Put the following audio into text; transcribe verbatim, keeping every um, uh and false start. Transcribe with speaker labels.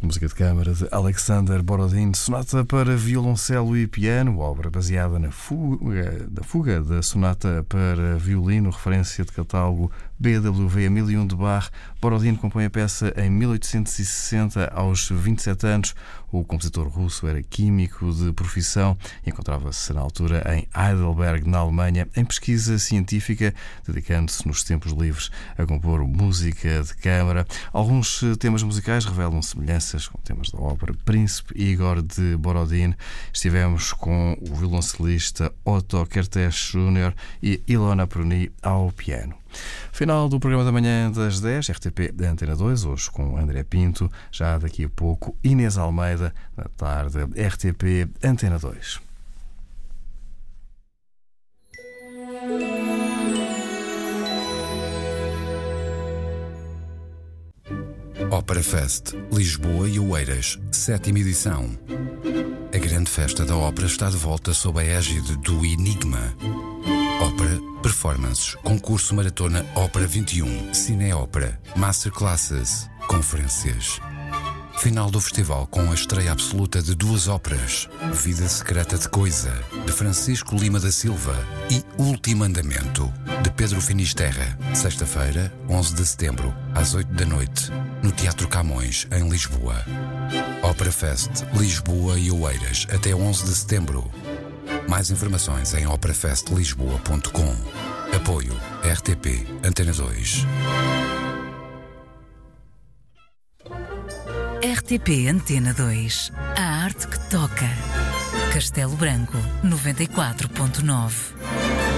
Speaker 1: música de câmara de Alexander Borodin, sonata para violoncelo e piano, obra baseada na fuga, da fuga da sonata para violino, referência de catálogo B W V mil e um de Bach. Borodin compõe a peça em mil oitocentos e sessenta, aos vinte e sete anos. O compositor russo era químico de profissão e encontrava-se na altura em Heidelberg, na Alemanha, em pesquisa científica, dedicando-se nos tempos livres a compor música de câmara. Alguns temas musicais revelam semelhanças com temas da ópera Príncipe Igor de Borodin. Estivemos com o violoncelista Otto Kertész Júnior e Ilona Pruni ao piano. Final do programa da manhã das dez, R T P da Antena dois, hoje com André Pinto. Já daqui a pouco, Inês Almeida, na tarde, R T P Antena dois.
Speaker 2: Ópera Fest, Lisboa e Oeiras, sétima edição. A grande festa da ópera está de volta sob a égide do Enigma. Ópera, performances, concurso maratona Ópera vinte e um, Cineópera, masterclasses, conferências. Final do festival com a estreia absoluta de duas óperas, Vida Secreta de Coisa, de Francisco Lima da Silva, e Último Andamento, de Pedro Finisterra, sexta-feira, onze de setembro, às oito da noite, no Teatro Camões, em Lisboa. Ópera Fest, Lisboa e Oeiras, até onze de setembro. Mais informações em opera fest lisboa ponto com. Apoio R T P Antena dois.
Speaker 3: R T P Antena dois. A arte que toca. Castelo Branco, noventa e quatro ponto nove.